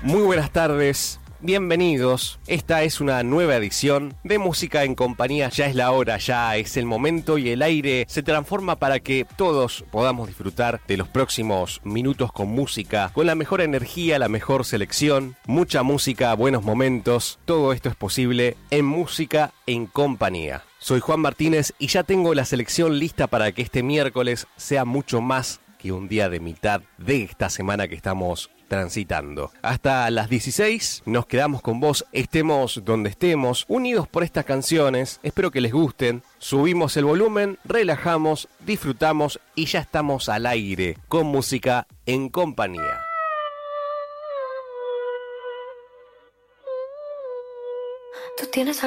Muy buenas tardes, bienvenidos. Esta es una nueva edición de Música en Compañía. Ya es la hora, ya es el momento y el aire se transforma para que todos podamos disfrutar de los próximos minutos con música, con la mejor energía, la mejor selección, mucha música, buenos momentos. Todo esto es posible en Música en Compañía. Soy Juan Martínez y ya tengo la selección lista para que este miércoles sea mucho más que un día de mitad de esta semana que estamos transitando. Hasta las 16 nos quedamos con vos, estemos donde estemos, unidos por estas canciones. Espero que les gusten. Subimos el volumen, relajamos, disfrutamos y ya estamos al aire con Música en Compañía. Tú tienes